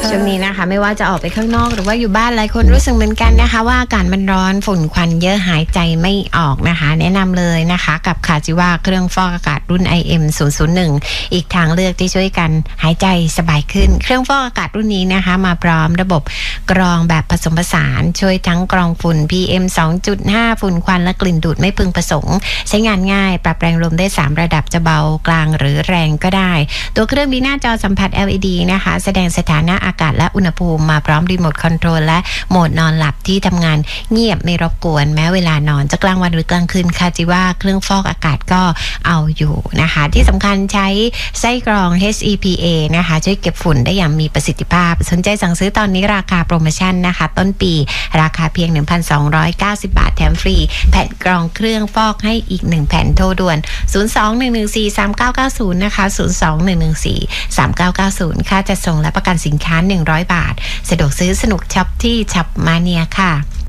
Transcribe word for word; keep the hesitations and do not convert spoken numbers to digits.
ช่วงนี้นะคะไม่ว่าจะออกไปข้างนอกหรือว่าอยู่บ้านหลายคนรู้สึกเหมือนกันนะคะว่าอากาศมันร้อนฝุ่นควันเยอะหายใจไม่ออกนะคะแนะนำเลยนะคะกับคาจิวาเครื่องฟอกอากาศรุ่น ไอ เอ็ม ศูนย์ ศูนย์ หนึ่ง อีกทางเลือกที่ช่วยกันหายใจสบายขึ้นเครื่องฟอกอากาศรุ่นนี้นะคะมาพร้อมระบบกรองแบบผสมผสานช่วยทั้งกรองฝุ่น พี เอ็ม สองจุดห้า ฝุ่นควันและกลิ่นดูดไม่พึงประสงค์ใช้งานง่ายปรับแรงลมได้สามระดับจะเบากลางหรือแรงก็ได้ตัวเครื่องมีหน้าจอสัมผัส แอล อี ดี นะคะแสดงสถานะอากาศและอุณหภูมิมาพร้อมรีโมทคอนโทรลและโหมดนอนหลับที่ทำงานเงียบไม่รบกวนแม้เวลานอนจะกลางวันหรือกลางคืนคาจิว่าเครื่องฟอกอากาศก็เอาอยู่นะคะที่สำคัญใช้ไส้กรอง เอช อี พี เอ นะคะช่วยเก็บฝุ่นได้อย่างมีประสิทธิภาพสนใจสั่งซื้อตอนนี้ราคาโปรโมชั่นนะคะต้นปีราคาเพียง หนึ่งพันสองร้อยเก้าสิบ บาทแถมฟรีแผ่นกรองเครื่องฟอกให้อีกหนึ่งแผ่นโทรด่วนศูนย์ สอง หนึ่ง หนึ่ง สี่ สาม เก้า เก้า ศูนย์นะคะศูนย์ สอง หนึ่ง หนึ่ง สี่ สาม เก้า เก้า ศูนย์ค่าจัดส่งและประกันสินค้าหนึ่งร้อยบาทสะดวกซื้อสนุกช็อปที่ช็อปมาเนียค่ะ